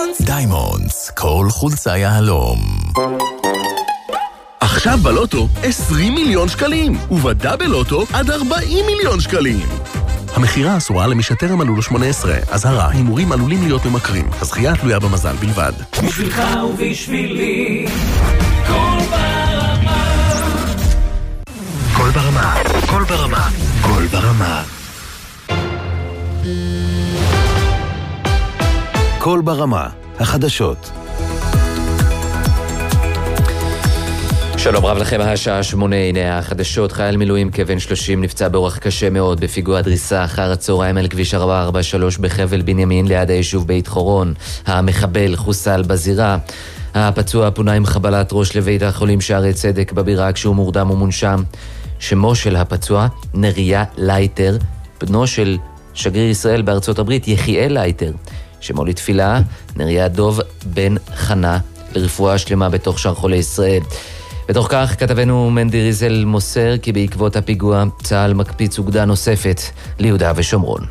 דיימונדס, כל חולצה יהלום. עכשיו בלוטו 20 מיליון שקלים, ובדאבל לוטו עד 40 מיליון שקלים. המחירה אסורה למשתר המלאו 18. אזהרה, הימורים עלולים להיות ממכרים. הזכייה תלויה במזל בלבד. בשבילך ובשבילי, כל ברמה. כל ברמה, כל ברמה, כל ברמה. כל ברמה, החדשות. שלום רב לכם, השעה 8, הנה החדשות. חייל מילואים כבן 30 נפצע באורח קשה מאוד בפיגוע דריסה אחר הצהריים על כביש 443 בחבל בנימין ליד היישוב בית חורון. המחבל חוסל בזירה. הפצוע פונה עם חבלת ראש לבית החולים שערי צדק בבירה כשהוא מורדם ומונשם. שמו של הפצוע נריה לייטר, בנו של שגריר ישראל בארצות הברית יחיאל לייטר. שמו לתפילה נריה דוב בן חנה, לרפואה שלמה בתוך שאר חולי ישראל. בתוך כך כתבנו מנדי ריזל מוסר כי בעקבות הפיגוע צה"ל מקפיץ אוגדה נוספת ליהודה ושומרון.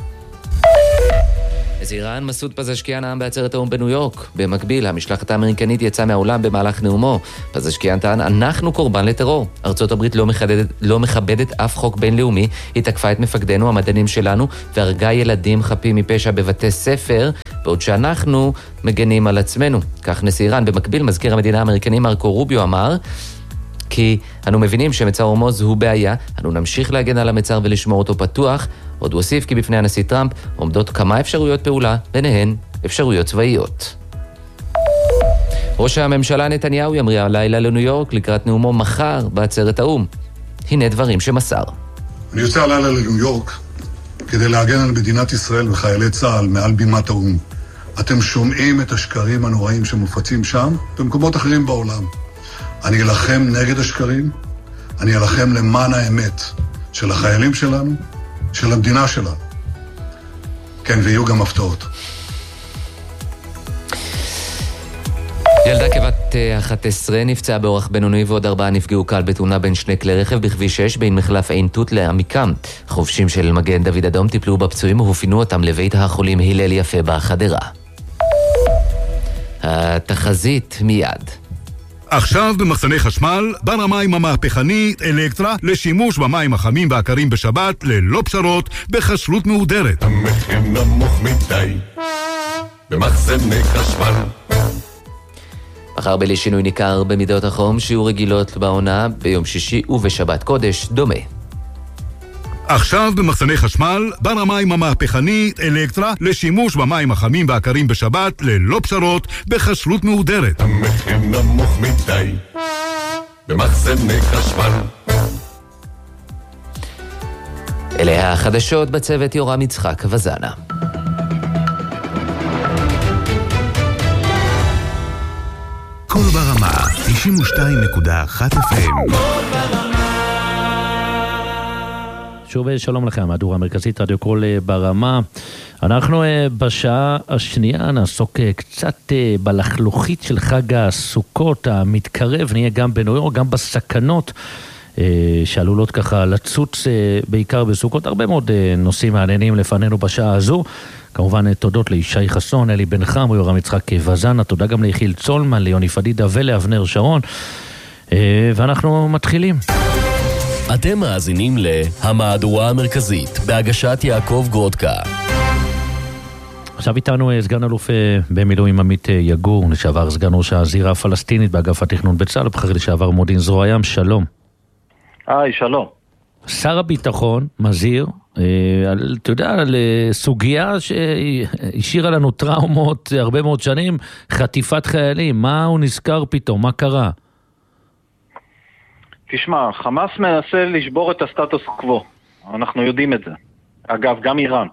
איראן מסעוד פזשקיאן נאם בעצרת האו"ם בניו יורק. במקביל, המשלחת האמריקנית יצאה מהעולם במהלך נאומו. פזשקיאן טען, אנחנו קורבן לטרור. ארצות הברית לא מכבדת אף חוק בינלאומי, היא תקפה את מפקדינו, המדענים שלנו, והרגה ילדים חפים מפשע בבתי ספר, בעוד שאנחנו מגנים על עצמנו. כך נשיא איראן. במקביל, מזכיר המדינה האמריקני מרקו רוביו אמר כי אנו מבינים שמצר הורמוז הוא בעיה, אנו נמשיך להגן על המצר ולשמור אותו פתוח. עוד הוא הוסיף כי בפני הנשיא טראמפ עומדות כמה אפשרויות פעולה, ביניהן אפשרויות צבאיות. ראש הממשלה נתניהו ימריא הלילה לניו יורק לקראת נאומו מחר בעצרת האו"ם. הנה דברים שמסר. אני יוצא הלילה לניו יורק כדי להגן על מדינת ישראל וחיילי צה"ל מעל בימת האו"ם. אתם שומעים את השקרים הנוראים שמופצים שם במקומות אחרים בעולם. אני אלחם נגד השקרים, אני אלחם למען האמת של החיילים שלנו, של המדינה שלנו. כן, ויהיו גם הפתעות. ילדה כבת 11 נפצעה באורח בינוני ועוד 4 נפגעו קל בתאונה בין שני כלי רכב בכביש 6 בין מחלף עין תות לעמיקם. חובשים של מגן דוד אדום טיפלו בפצועים ופינו אותם לבית החולים הלל יפה בחדרה. התחזית מיד. עכשיו במחסני חשמל, בר המים המהפכנית אלקטרה לשימוש במים החמים והקרים בשבת ללא פשרות בחשלות מהודרת. המחיר נמוך מדי במחסני חשמל. מחר בלי שינוי ניכר במידות החום, שיעור רגילות בעונה ביום שישי ובשבת קודש דומה. עכשיו במחסני חשמל, בר המים המהפכנית אלקטרה לשימוש במים החמים והקרים בשבת ללא פשרות בחשלות מהודרת. המחיר נמוך מדי במחסני חשמל. אלה החדשות בצוות יורם יצחק וזנה. כל ברמה 92.1 FM. שוב שלום לכם, מהדורה המרכזית רדיו כל ברמה. אנחנו בשעה השנייה נעסוק קצת בלחלוכית של חג הסוכות המתקרב, נהיה גם בניו יורק, גם בסכנות שעלולות ככה לצוץ בעיקר בסוכות. הרבה מאוד נושאים מעניינים לפנינו בשעה הזו. כמובן תודות לישי חסון, אלי בן חם, יורם יצחק וזנה, תודה גם ליחיל צולמן, ליוני פדידה ולאבנר שרון. ואנחנו מתחילים. אתם מאזינים להמהדורה המרכזית בהגשת יעקב גרודקה. עכשיו איתנו סגן אלוף במילואים עמית יגור, לשעבר סגן ראש הזירה הפלסטינית באגף התכנון בצה"ל, ובכיר לשעבר מודיעין זרוע הים. שלום. היי, שלום. שר הביטחון מזהיר, אתה יודע, על סוגיה שהשאירה לנו טראומות הרבה מאוד שנים, חטיפת חיילים. מה הוא נזכר פתאום? מה קרה? תשמע, חמאס מנסה לשבור את הסטטוס קוו. אנחנו יודעים את זה. אגב, גם איראן.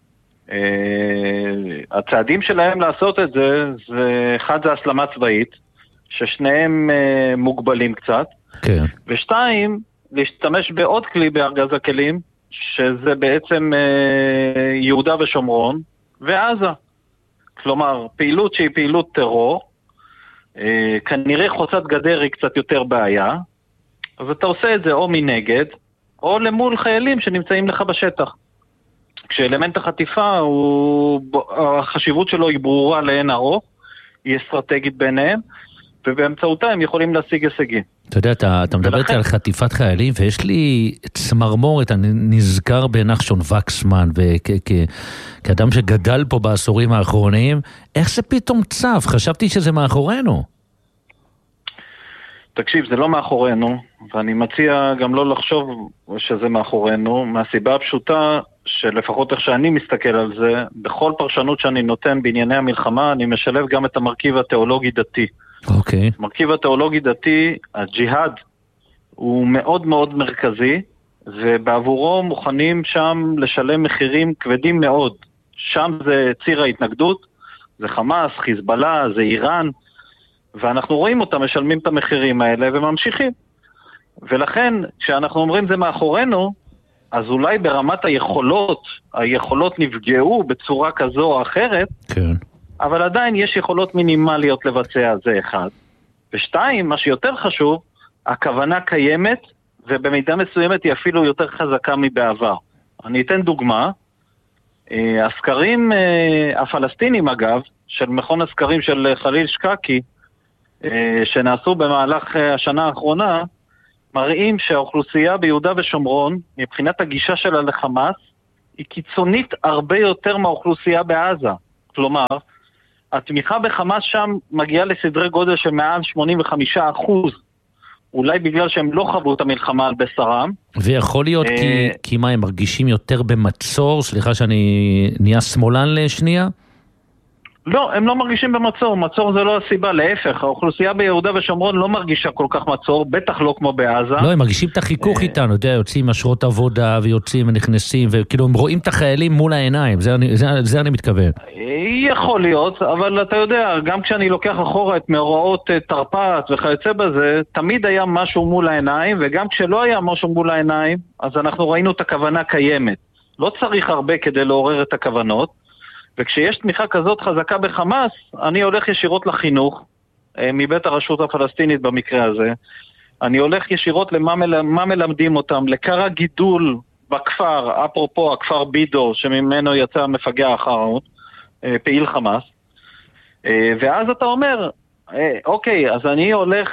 הצעדים שלהם לעשות את זה, אחד זה הסלמה צבאית, ששניהם מוגבלים קצת. כן. ושתיים, להשתמש בעוד כלי בארגז הכלים, שזה בעצם יהודה ושומרון ועזה. כלומר, פעילות שהיא פעילות טרור, כנראה חוצת גדר היא קצת יותר בעיה, אז אתה עושה את זה או מנגד, או למול חיילים שנמצאים לך בשטח. כשאלמנט החטיפה, החשיבות שלו היא ברורה לאין ארוך, היא אסטרטגית ביניהם, ובאמצעותה הם יכולים להשיג הישגים. אתה יודע, אתה מדבר איתי על חטיפת חיילים, ויש לי צמרמורת, אני נזכר בנחשון וקסמן, וכאדם שגדל פה בעשורים האחרונים, איך זה פתאום צף? חשבתי שזה מאחורינו. תקשיב, זה לא מאחורינו, ואני מציע גם לא לחשוב שזה מאחורינו, מהסיבה הפשוטה שלפחות איך שאני מסתכל על זה, בכל פרשנות שאני נותן בענייני המלחמה, אני משלב גם את המרכיב התיאולוגי דתי. אוקיי. מרכיב התיאולוגי דתי, הג'יהאד, הוא מאוד מאוד מרכזי, ובעבורו מוכנים שם לשלם מחירים כבדים מאוד. שם זה ציר ההתנגדות, זה חמאס, חיזבאללה, זה איראן, ואנחנו רואים אותם משלמים את המחירים האלה וממשיכים. ולכן, כשאנחנו אומרים זה מאחורינו, אז אולי ברמת היכולות נפגעו בצורה כזו או אחרת, כן. אבל עדיין יש יכולות מינימליות לבצע, זה אחד. ושתיים, מה שיותר חשוב, הכוונה קיימת, ובמידה מסוימת היא אפילו יותר חזקה מבעבר. אני אתן דוגמה, הסקרים הפלסטינים אגב, של מכון הסקרים של חליל שקקי, שנעשו במהלך השנה האחרונה, מראים שהאוכלוסייה ביהודה ושומרון, מבחינת הגישה שלה לחמאס, היא קיצונית הרבה יותר מהאוכלוסייה בעזה. כלומר, התמיכה בחמאס שם מגיעה לסדרי גודל של מעל 85%. אולי בגלל שהם לא חוו את המלחמה על בשרם. ויכול להיות כי מה, הם מרגישים יותר במצור? סליחה שאני נהיה שמאלן לשנייה? לא, הם לא מרגישים במצור. מצור זה לא הסיבה, להפך. האוכלוסייה ביהודה ושומרון לא מרגישה כל כך מצור, בטח לא כמו בעזה. לא, הם מרגישים את החיכוך איתנו, יודע, יוצאים אשרות עבודה ויוצאים ונכנסים, וכאילו הם רואים את החיילים מול העיניים, זה אני מתכוון. יכול להיות, אבל אתה יודע, גם כשאני לוקח אחורה את מאורעות תרפ"ט וכיוצא בזה, תמיד היה משהו מול העיניים, וגם כשלא היה משהו מול העיניים, אז אנחנו ראינו את הכוונה קיימת. לא צריך הרבה כדי לעורר את הכוונות, וכשיש תמיכה כזאת חזקה בחמאס, אני הולך ישירות לחינוך, מבית הרשות הפלסטינית במקרה הזה, אני הולך ישירות למה מלמדים אותם, לקרא גידול בכפר, אפרופו הכפר בידו, שממנו יצא המפגע האחרון, פעיל חמאס, ואז אתה אומר, אוקיי, אז אני הולך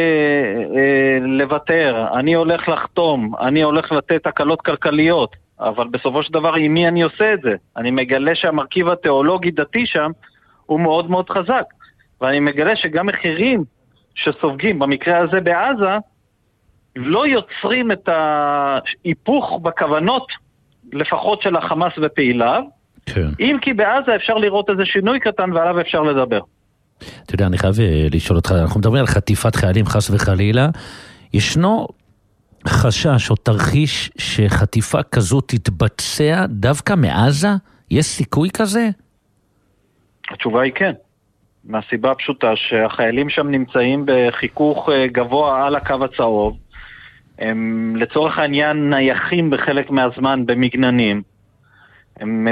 לוותר, אני הולך לחתום, אני הולך לתת הקלות כלכליות, אבל בסופו של דבר עם מי אני עושה את זה? אני מגלה שהמרכיב התיאולוגי דתי שם הוא מאוד מאוד חזק, ואני מגלה שגם מחירים שסופגים במקרה הזה בעזה לא יוצרים את ההיפוך בכוונות לפחות של החמאס ופעיליו, כן. אם כי בעזה אפשר לראות איזה שינוי קטן ועליו אפשר לדבר. אתה יודע, אני חייב לשאול אותך, אנחנו מדברים על חטיפת חיילים חס וחלילה, ישנו חשש או תרחיש שחטיפה כזו תתבצע דווקא מעזה? יש סיכוי כזה? התשובה היא כן. מהסיבה הפשוטה שהחיילים שם נמצאים בחיכוך גבוה על הקו הצהוב, הם לצורך העניין נייחים בחלק מהזמן במגננים, הם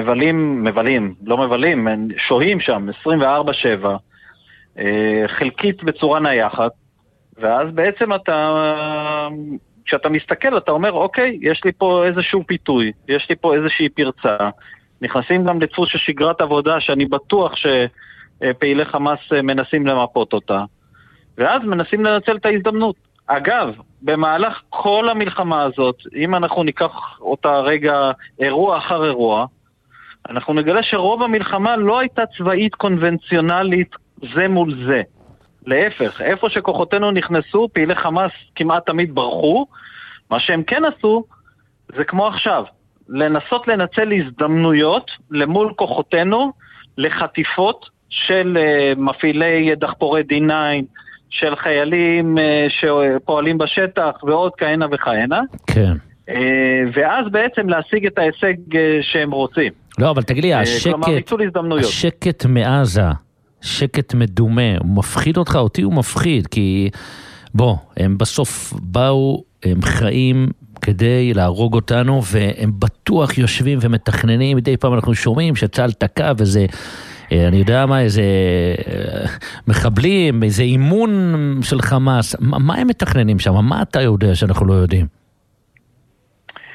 הם שוהים שם 24/7, חלקית בצורה נייחת, ואז בעצם כשאתה מסתכל אתה אומר, אוקיי, יש לי פה איזשהו פיתוי, יש לי פה איזושהי פרצה, נכנסים גם לדפוס של שגרת עבודה שאני בטוח שפעילי חמאס מנסים למפות אותה, ואז מנסים לנצל את ההזדמנות. אגב, במהלך כל המלחמה הזאת, אם אנחנו ניקח אותה רגע אירוע אחר אירוע, אנחנו נגלה שרוב המלחמה לא הייתה צבאית קונבנציונלית זה מול זה. להפך, איפה שכוחותינו נכנסו, פעילי חמאס כמעט תמיד ברחו, מה שהם כן עשו, זה כמו עכשיו, לנסות לנצל הזדמנויות למול כוחותינו, לחטיפות של מפעילי דחפורי D9, של חיילים שפועלים בשטח ועוד כהנה וכהנה. כן. ואז בעצם להשיג את ההישג שהם רוצים. לא, אבל תגיד לי, השקט מעזה, שקט מדומה, הוא מפחיד אותך? אותי הוא מפחיד, כי בוא, הם בסוף באו, הם חיים כדי להרוג אותנו, והם בטוח יושבים ומתכננים, מדי פעם אנחנו שומעים שצה"ל תקע וזה, אני יודע מה, איזה מחבלים, איזה אימון של חמאס, מה הם מתכננים שם? מה אתה יודע שאנחנו לא יודעים?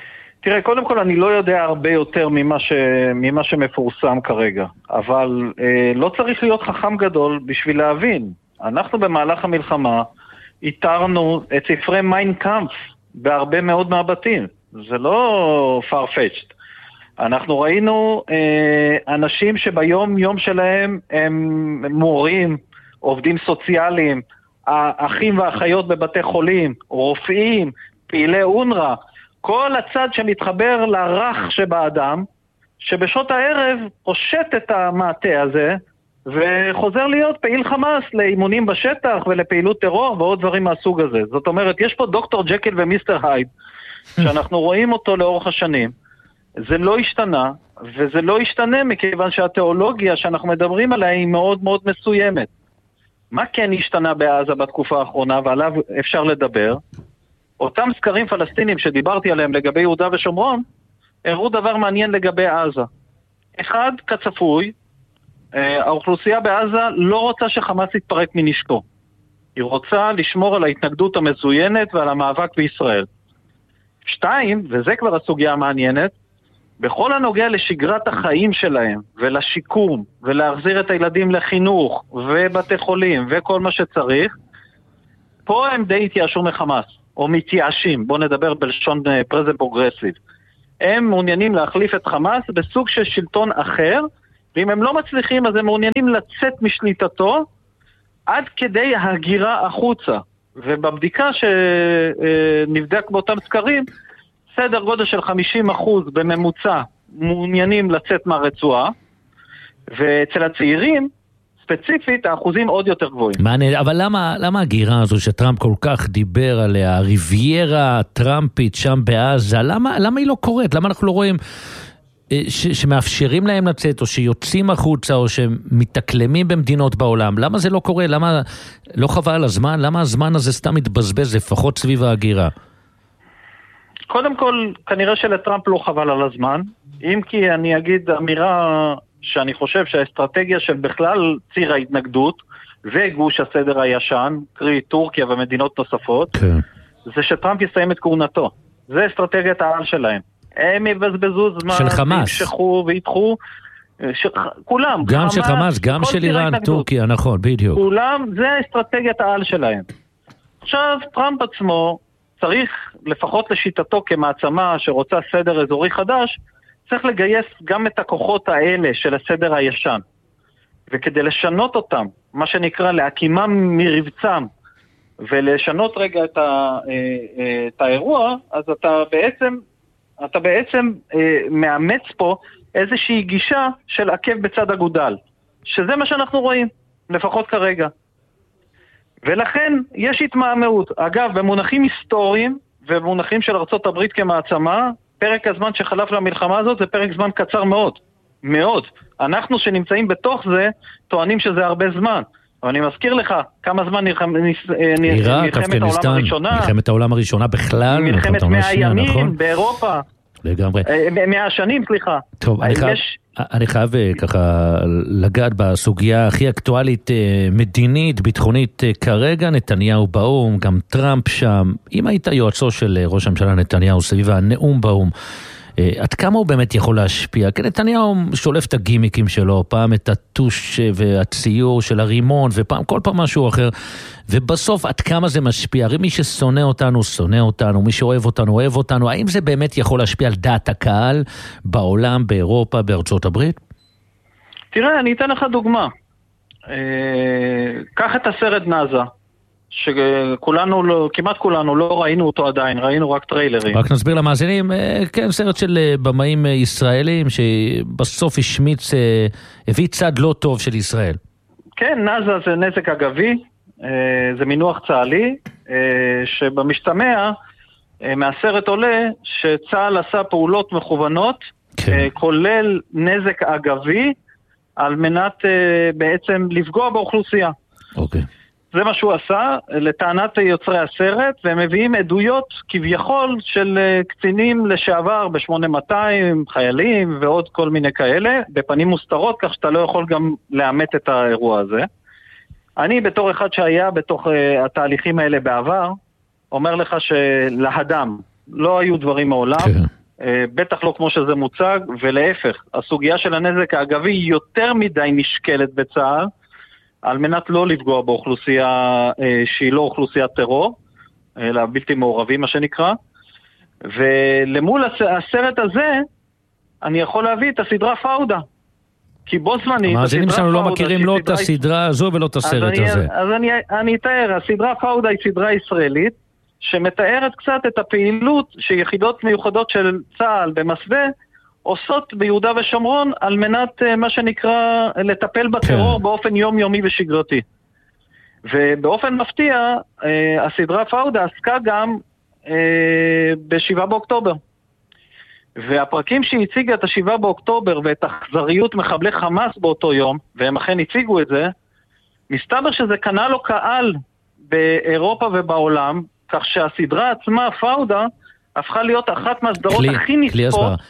תראה, קודם כל אני לא יודע הרבה יותר ממה שמפורסם כרגע, אבל לא צריך להיות חכם גדול בשביל להבין. אנחנו במהלך המלחמה איתרנו את ספרי מיין קאמפף בהרבה מאוד מהבתים. זה לא farfetched. אנחנו ראינו אנשים שביום יום שלהם הם מורים, עובדים סוציאליים, אחים ואחיות בבתי חולים, רופאים, פעילי אונר"א, כל הצד שמתחבר לרח שבאדם, שבשעות הערב פושט את המעטה הזה, וחוזר להיות פעיל חמאס לאימונים בשטח ולפעילות טרור ועוד דברים מהסוג הזה. זאת אומרת, יש פה דוקטור ג'קיל ומיסטר הייד, שאנחנו רואים אותו לאורך השנים. זה לא השתנה, וזה לא ישתנה מכיוון שהתיאולוגיה שאנחנו מדברים עליה היא מאוד מאוד מסוימת. מה כן השתנה בעזה בתקופה האחרונה, ועליו אפשר לדבר? אותם סקרים פלסטינים שדיברתי עליהם לגבי יהודה ושומרון, הראו דבר מעניין לגבי עזה. אחד, כצפוי, האוכלוסייה בעזה לא רוצה שחמאס יתפרק מנשקו. היא רוצה לשמור על ההתנגדות המזוינת ועל המאבק בישראל. 2, וזה כבר הסוגיה המעניינת, בכל הנוגע לשגרת החיים שלהם ולשיקום ולהחזיר את הילדים לחינוך ובתי חולים וכל מה שצריך, פה הם די התייאשו מחמאס, או מתייאשים, בואו נדבר בלשון פרזנט פרוגרסיב. הם מעוניינים להחליף את חמאס בסוג של שלטון אחר, ואם הם לא מצליחים אז הם מעוניינים לצאת משליטתו עד כדי הגירה החוצה. ובבדיקה שנבדק באותם סקרים, סדר גודל של 50% בממוצע מעוניינים לצאת מהרצועה, ואצל הצעירים, ספציפית, האחוזים עוד יותר גבוהים. מעניין, אבל למה הגירה הזו שטראמפ כל כך דיבר עליה, הריביירה הטראמפית שם בעזה, למה היא לא קורית? למה אנחנו לא רואים שמאפשרים להם לצאת, או שיוצאים החוצה, או שמתאקלמים במדינות בעולם? למה זה לא קורה? למה לא חבל על הזמן? למה הזמן הזה סתם מתבזבז, לפחות סביב ההגירה? קודם כל, כנראה שלטראמפ לא חבל על הזמן, אם כי אני אגיד אמירה שאני חושב שהאסטרטגיה של בכלל ציר ההתנגדות וגוש הסדר הישן, קרי טורקיה ומדינות נוספות, זה שטראמפ יסיים את כהונתו. זה אסטרטגיית העל שלהם. הם יבזבזו זמן, של חמאס. ימשכו וידחו, כולם. גם של חמאס, גם של איראן, טורקיה, נכון, בדיוק. כולם, זה אסטרטגיית העל שלהם. עכשיו, טראמפ עצמו צריך, לפחות לשיטתו כמעצמה שרוצה סדר אזורי חדש, צריך לגייס גם את הכוחות האלה של הסדר הישן. וכדי לשנות אותם, מה שנקרא להקימם מרבצם, ולשנות רגע את האירוע, אז אתה בעצם מאמץ פה איזושהי גישה של עקב בצד אגודל, שזה מה שאנחנו רואים, לפחות כרגע. ולכן יש התמהמהות. אגב, במונחים היסטוריים ובמונחים של ארצות הברית כמעצמה, פרק הזמן שחלף למלחמה הזאת זה פרק זמן קצר מאוד. מאוד. אנחנו שנמצאים בתוך זה טוענים שזה הרבה זמן. אבל אני מזכיר לך כמה זמן עיראק, אפגניסטן, מלחמת העולם הראשונה בכלל, מלחמת 100 ימים באירופה. לגמרי. 100 שנים, סליחה. טוב, אני חייב ככה לגעת בסוגיה הכי אקטואלית, מדינית, ביטחונית כרגע, נתניהו באום, גם טראמפ שם. אם היית יועצו של ראש הממשלה נתניהו סביב הנאום באום, עד כמה הוא באמת יכול להשפיע? כי נתניהו שולף את הגימיקים שלו, פעם את הטוש והציור של הרימון, וכל פעם משהו אחר, ובסוף עד כמה זה משפיע? הרי מי ששונא אותנו, שונא אותנו, מי שאוהב אותנו, אוהב אותנו. האם זה באמת יכול להשפיע על דעת הקהל בעולם, באירופה, בארצות הברית? תראה, אני אתן לך דוגמה. קח את הסרט נאזה, שכולנו, כמעט כולנו לא ראינו אותו עדיין, ראינו רק טריילרים. רק נסביר למאזינים, כן, סרט של במאים ישראלים שבסוף השמיץ, הביא צד לא טוב של ישראל. כן, נאזה זה נזק אגבי, זה מינוח צה"לי, שבמשתמע מהסרט עולה שצה"ל עשה פעולות מכוונות, כן. כולל נזק אגבי, על מנת בעצם לפגוע באוכלוסייה. אוקיי. זה מה שהוא עשה, לטענת יוצרי הסרט, והם מביאים עדויות כביכול של קצינים לשעבר ב-8200, חיילים ועוד כל מיני כאלה, בפנים מוסתרות, כך שאתה לא יכול גם לאמת את האירוע הזה. אני בתור אחד שהיה בתוך התהליכים האלה בעבר, אומר לך שלהדם לא היו דברים מעולם, בטח לא כמו שזה מוצג, ולהפך, הסוגיה של הנזק האגבי יותר מדי נשקלת בצה"ל, על מנת לא לפגוע באוכלוסייה שהיא לא אוכלוסיית טרור, אלא בלתי מעורבים מה שנקרא, ולמול הסרט הזה, אני יכול להביא את הסדרה פאודה. כי בו זמנית... המאזינים שלנו לא מכירים לא את הסדרה הזו ולא את הסרט הזה. אז אני אתאר, הסדרה פאודה היא סדרה ישראלית, שמתארת קצת את הפעילות שיחידות מיוחדות של צה"ל במסווה, עושות ביהודה ושומרון, על מנת מה שנקרא לטפל בטרור באופן יומיומי ושגרתי. ובאופן מפתיע, הסדרה פאודה עסקה גם ב7 באוקטובר. והפרקים שהציגה את 7 באוקטובר ואת אכזריות מחבלי חמאס באותו יום, והם אכן הציגו את זה, מסתבר שזה קנה לו קהל באירופה ובעולם, כך שהסדרה עצמה, פאודה, הפכה להיות אחת מהסדרות הכי נצפות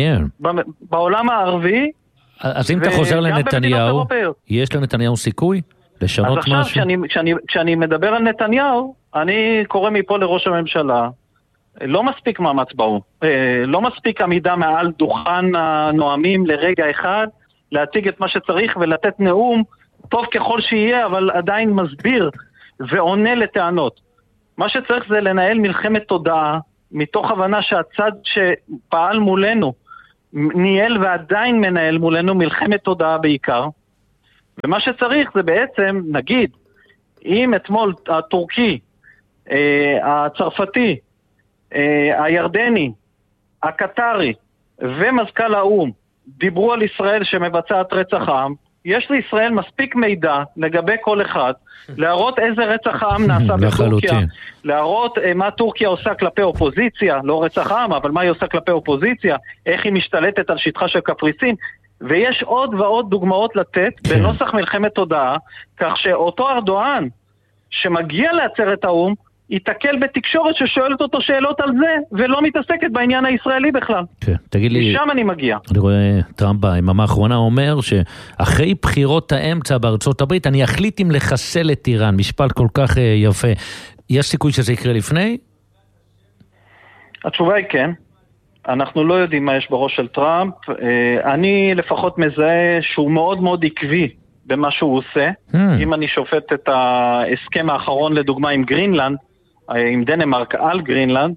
בעולם הערבי. אז אם אתה חוזר לנתניהו, יש לנתניהו סיכוי לשנות משהו? אז עכשיו, כשאני מדבר על נתניהו, אני קורא מפה לראש הממשלה, לא מספיק מאמץ באו, לא מספיק עמידה מעל דוכן הנואמים לרגע אחד, להציג את מה שצריך ולתת נאום, טוב ככל שיהיה, אבל עדיין מסביר ועונה לטענות. מה שצריך זה לנהל מלחמת תודעה, מתוך הבנה שהצד שפעל מולנו, ניהל ועדיין מנהל מולנו מלחמת תודעה בעיקר, ומה שצריך זה בעצם, נגיד, אם אתמול הטורקי, הצרפתי, הירדני, הקטרי ומזכ"ל האו"ם דיברו על ישראל שמבצעת רצח העם, יש לישראל מספיק מידע לגבי כל אחד, להראות איזה רצח העם נעשה בטורקיה, להראות מה טורקיה עושה כלפי אופוזיציה, לא רצח העם, אבל מה היא עושה כלפי אופוזיציה, איך היא משתלטת על שטחה של קפריסין, ויש עוד ועוד דוגמאות לתת בנוסח מלחמת תודעה, כך שאותו ארדואן שמגיע לעצרת האו"ם, יתקל בתקשורת ששואלת אותו שאלות על זה, ולא מתעסקת בעניין הישראלי בכלל. כן, תגיד לי... משם אני מגיע. אני רואה טראמפ ביממה האחרונה אומר שאחרי בחירות האמצע בארצות הברית, אני אחליט אם לחסל את איראן. משפט כל כך יפה. יש סיכוי שזה יקרה לפני? התשובה היא כן. אנחנו לא יודעים מה יש בראש של טראמפ. אני לפחות מזהה שהוא מאוד מאוד עקבי במה שהוא עושה. אם אני שופט את ההסכם האחרון לדוגמה עם גרינלנד, עם דנמרק על גרינלנד,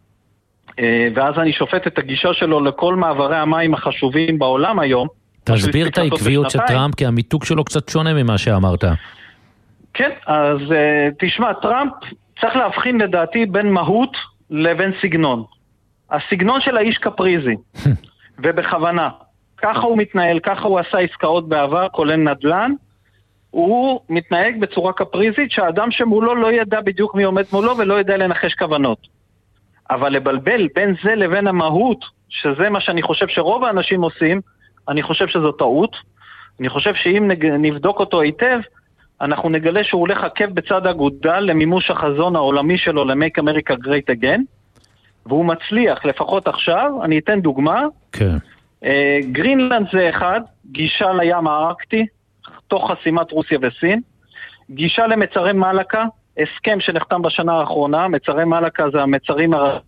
ואז אני שופט את הגישה שלו לכל מעברי המים החשובים בעולם היום. תסביר את העקביות של טראמפ, כי המיתוג שלו קצת שונה ממה שאמרת. כן, אז תשמע, טראמפ צריך להבחין לדעתי בין מהות לבין סגנון. הסגנון של האיש קפריזי, ובכוונה. ככה הוא מתנהל, ככה הוא עשה עסקאות בעבר, כולל נדל"ן, הוא מתנהג בצורה קפריזית שהאדם שמולו לא ידע בדיוק מי עומד מולו ולא ידע לנחש כוונות. אבל לבלבל בין זה לבין המהות, שזה מה שאני חושב שרוב האנשים עושים, אני חושב שזו טעות. אני חושב שאם נבדוק אותו היטב, אנחנו נגלה שהוא הולך עקב בצד אגודל למימוש החזון העולמי שלו ל-Make America Great Again, והוא מצליח, לפחות עכשיו, אני אתן דוגמה. כן. גרינלנד זה אחד, גישה לים הארקטי, תוך חסימת רוסיה וסין, גישה למצרי מלאקה, הסכם שנחתם בשנה האחרונה, מצרי מלאקה זה המצרים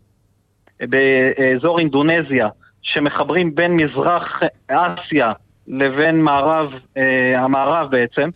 באזור אינדונזיה, שמחברים בין מזרח אסיה לבין המערב בעצם.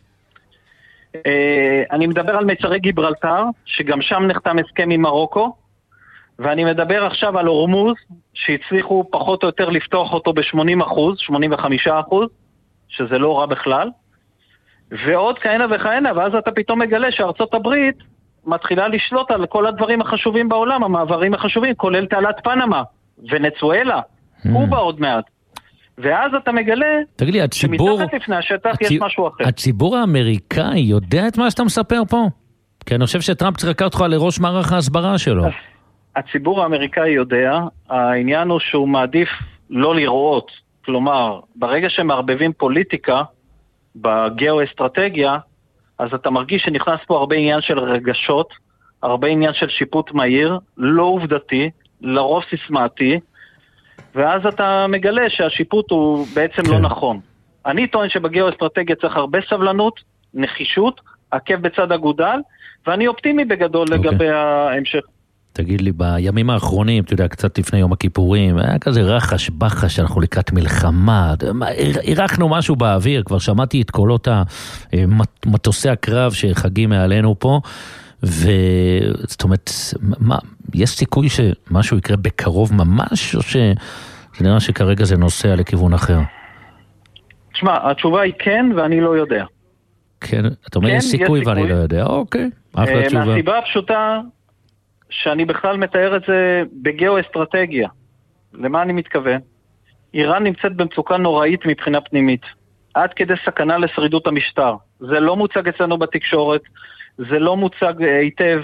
אני מדבר על מצרי גיברלטר, שגם שם נחתם הסכם עם מרוקו, ואני מדבר עכשיו על הורמוז, שהצליחו פחות או יותר לפתוח אותו ב-80%, 85%, שזה לא רע בכלל, ועוד כהנה וכהנה, ואז אתה פתאום מגלה שארצות הברית מתחילה לשלוט על כל הדברים החשובים בעולם, המעברים החשובים, כולל תעלת פנמה, ונצואלה, קובה עוד מעט. ואז אתה מגלה שמתחת לפני השטח יש משהו אחר. הציבור האמריקאי יודע את מה שאתה מספר פה? כי אני חושב שטראמפ צריך לקחת אותך לראש מערך ההסברה שלו. הציבור האמריקאי יודע, העניין הוא שהוא מעדיף לא לראות, כלומר, ברגע שמערבבים פוליטיקה בגיאו-אסטרטגיה, אז אתה מרגיש שנכנס פה הרבה עניין של רגשות, הרבה עניין של שיפוט מהיר, לא עובדתי, לרוב סיסמאתי, ואז אתה מגלה שהשיפוט הוא בעצם לא נכון. אני טוען שבגיאו-אסטרטגיה צריך הרבה סבלנות, נחישות, עקב בצד אגודל, ואני אופטימי בגדול לגבי ההמשך. תגיד לי, בימים האחרונים, אתה יודע, קצת לפני יום הכיפורים, היה כזה רחש בחש, שאנחנו לקראת מלחמה, עירכנו משהו באוויר, כבר שמעתי את קולות מטוסי הקרב שחגים מעלינו פה, וזאת אומרת, יש סיכוי שמשהו יקרה בקרוב ממש, או שזה נראה שכרגע זה נוסע לכיוון אחר? תשמע, התשובה היא כן, ואני לא יודע. כן, אתה אומר, יש סיכוי ואני לא יודע, אוקיי, אחלה תשובה. מהסיבה הפשוטה, שאני בכלל מתאר את זה בגיאו-אסטרטגיה. למה אני מתכוון? איראן נמצאת במצוקה נוראית מבחינה פנימית, עד כדי סכנה לשרידות המשטר. זה לא מוצג אצלנו בתקשורת, זה לא מוצג היטב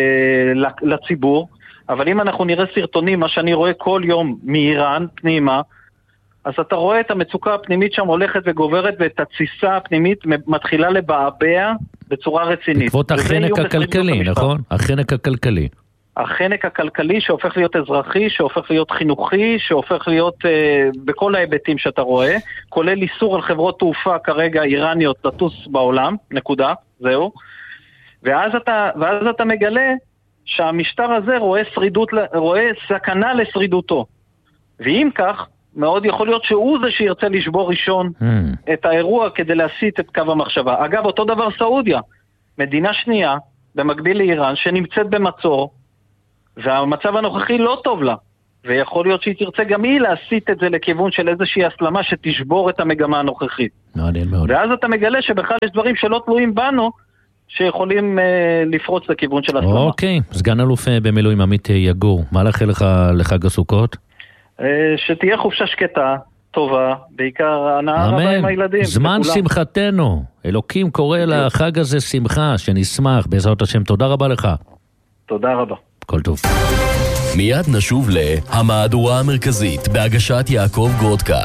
לציבור, אבל אם אנחנו נראה סרטונים, מה שאני רואה כל יום מאיראן פנימה, אז אתה רואה את המצוקה הפנימית שם הולכת וגוברת, ואת התסיסה הפנימית מתחילה לבעבע בצורה רצינית. בעקבות החנק הכלכלי, נכון? החנק הכלכלי. החנק הכלכלי שהופך להיות אזרחי, שהופך להיות חינוכי, שהופך להיות בכל ההיבטים שאתה רואה, כולל איסור על חברות תעופה כרגע איראניות לטוס בעולם, נקודה, זהו. ואז אתה מגלה שהמשטר הזה רואה סכנה לשרידותו. ואם כך, מאוד יכול להיות שהוא זה שירצה לשבור ראשון את האירוע כדי להסיט את קו המחשבה. אגב, אותו דבר סעודיה, מדינה שנייה, במקביל לאיראן, שנמצאת במצור, והמצב הנוכחי לא טוב לה, ויכול להיות שהיא תרצה גם היא להסיט את זה לכיוון של איזושהי הסלמה שתשבור את המגמה הנוכחית. מעניין מאוד. ואז אתה מגלה שבכלל יש דברים שלא תלויים בנו, שיכולים לפרוץ לכיוון של הסלמה. אוקיי, סגן אלוף במילואים עמית יגור, מה לאחל לך לחג הסוכות? שתהיה חופשה שקטה, טובה, בעיקר הנאה רבה עם הילדים. זמן שמחתנו, אלוקים קורא לחג הזה שמחה, שנשמח, בעזרת השם, תודה רבה לך. תודה רבה. כל טוב. מיד נשוב להמהדורה המרכזית בהגשת יעקב גרודקה.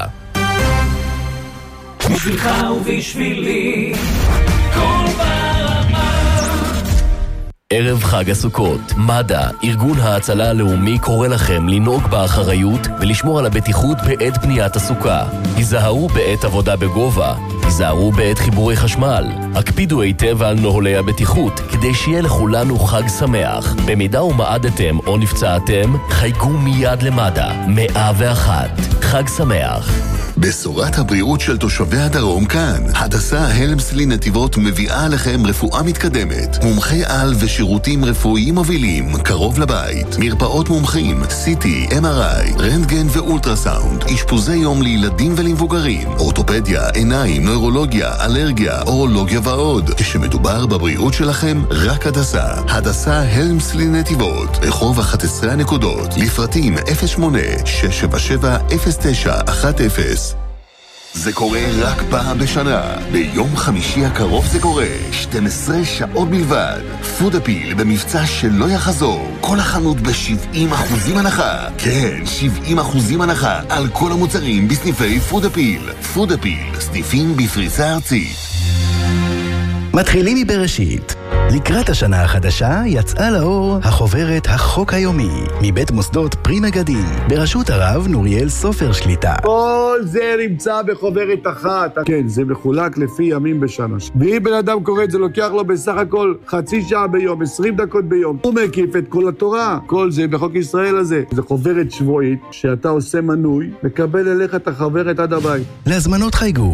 בשבילך ובשבילי כל ברמה. ערב חג הסוכות, מד"א, ארגון ההצלה הלאומי, קורא לכם לנהוג באחריות ולשמור על הבטיחות בעת בניית הסוכה. היזהרו בעת עבודה בגובה, היזהרו בעת חיבורי חשמל. הקפידו היטב על נוהלי הבטיחות כדי שיהיה לכולנו חג שמח. במידה ומעדתם או נפצעתם, חייגו מיד למד"א 101. חג שמח. בשורת הבריאות של תושבי הדרום כאן. הדסה הלמסלי נתיבות מביאה לכם רפואה מתקדמת, מומחי על ושירותים רפואיים מובילים קרוב לבית, מרפאות מומחים, CT, MRI, רנטגן ואולטרסאונד, אשפוזי יום לילדים ולמבוגרים, אורתופדיה, עיניים, נוירולוגיה, אלרגיה, אורולוגיה ועוד. כשמדובר בבריאות שלכם, רק הדסה. הדסה הלמסלי נתיבות, רחוב 11 הנקודות, לפרטים 08-677-0910. זה קורה רק פעם בשנה. ביום חמישי הקרוב זה קורה. 12 שעות בלבד. פודאפיל במבצע שלא יחזור. כל החנות ב-70% הנחה. כן, 70% הנחה על כל המוצרים בסניפי פודאפיל. פודאפיל, סניפים בפריסה ארצית. מתחילים מבראשית. לקראת השנה החדשה יצאה לאור החוברת החוק היומי מבית מוסדות פרי מגדים בראשות הרב נוריאל סופר שליטה. כל זה נמצא בחוברת אחת. כן, זה מחולק לפי ימים בשנה. ואם בן אדם קורא את זה, לוקח לו בסך הכל חצי שעה ביום, 20 דקות ביום. הוא מקיף את כל התורה. כל זה בחוק ישראל הזה. זה חוברת שבועית שאתה עושה מנוי, מקבל אליך את החוברת עד הבית. להזמנות חייגו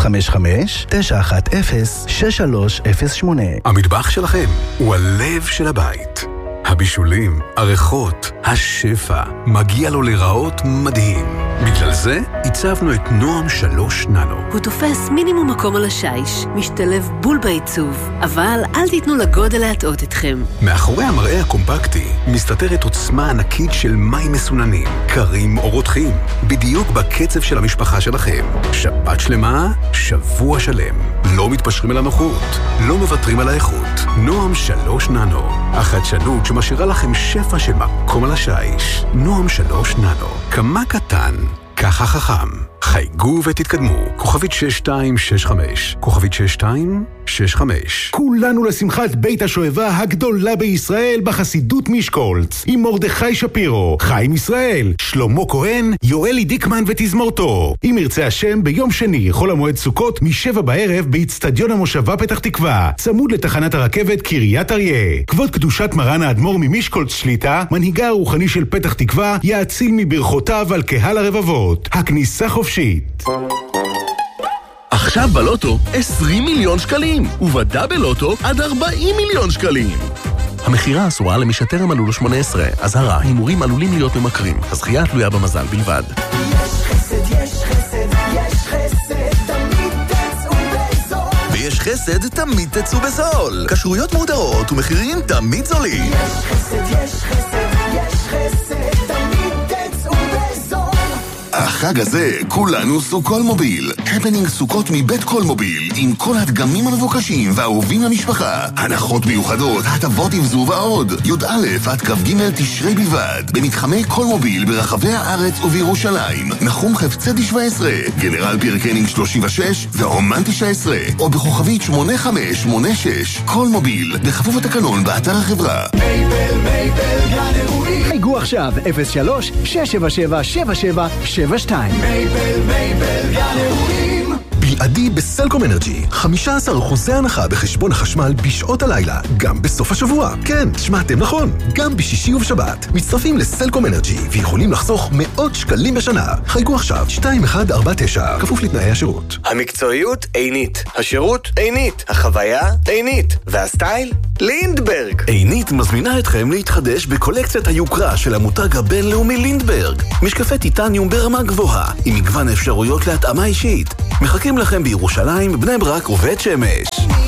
055-910-6308. המטבח שלכם הוא הלב של הבית. הבישולים, הריחות, השפע, מגיע לו לראות מדהים. בגלל זה הצבנו את נועם 3 ננו. הוא תופס מינימום מקום על השיש, משתלב בול בעיצוב, אבל אל תיתנו לגודל להטעות אתכם. מאחורי המראה הקומפקטי מסתתרת עוצמה ענקית של מים מסוננים, קרים או רותחים, בדיוק בקצב של המשפחה שלכם. שבת שלמה, שבוע שלם. לא מתפשרים על הנוחות, לא מוותרים על האיכות. נועם 3 ננו, החדשנות שמשאירה לכם שפע של מקום על השיש. נועם 3 ננו, כמה קטן, ככה חכם. חייגו ותתקדמו. כוכבית 6265, כוכבית 6265. כולנו לשמחת בית השואבה הגדולה בישראל בחסידות מישקולץ, עם מרדכי שפירו, חיים ישראל, שלמה כהן, יואלי דיקמן ותזמורתו. אם ירצה השם, ביום שני, חול המועד סוכות, מ-7 בערב, באצטדיון המושבה פתח תקווה, צמוד לתחנת הרכבת קריית אריה. כבוד קדושת מרן האדמו"ר ממישקולץ שליטה, מנהיגה הרוחני של פתח תקווה, יאציל מברכותיו על קהל הרבבות. הכניסה חופשית. עכשיו בלוטו 20 מיליון שקלים, ובדאבל לוטו עד 40 מיליון שקלים. המחירה אסורה למי שטרם מלאו לו 18. אזהרה, הימורים עלולים להיות ממכרים. הזכייה תלויה במזל בלבד. יש חסד, יש חסד, יש חסד, תמיד תצאו בזול. ויש חסד, תמיד תצאו בזול. כשרויות מודרות ומחירים תמיד זולים. יש חסד, יש חסד, יש חסד, תמיד תצאו בזול. החג הזה כולנו סוכול מוביל. הפנינג סוכות מבית כל מוביל, עם כל הדגמים המבוקשים והאהובים למשפחה. הנחות מיוחדות, הטבות עם ועוד. י"א עד כ"ג תשרי בלבד, במתחמי כל מוביל ברחבי הארץ ובירושלים. נחום חפצי 17, גנרל פירקנינג 36 והרומן 19, או בכוכבית 8586. כל מוביל, בכפוף התקנון באתר החברה. מייבל גן אירועים. חייגו עכשיו 03-677-7772. מייבל גן אירועים. בלעדי בסלקום אנרג'י, 15% הנחה בחשבון החשמל בשעות הלילה, גם בסוף השבוע. כן, שמעתם נכון, גם בשישי ובשבת. מצטרפים לסלקום אנרג'י ויכולים לחסוך מאות שקלים בשנה. חייגו עכשיו 2149, כפוף לתנאי השירות. המקצועיות עינית, השירות עינית, החוויה עינית, והסטייל לינדברג. עינית מזמינה אתכם להתחדש בקולקציית היוקרה של המותג הבינלאומי לינדברג. משקפי טיטניום ברמה גבוהה, עם מגוון אפשרויות להתאמה אישית. מחכים לכם בירושלים, בני ברק ובית שמש.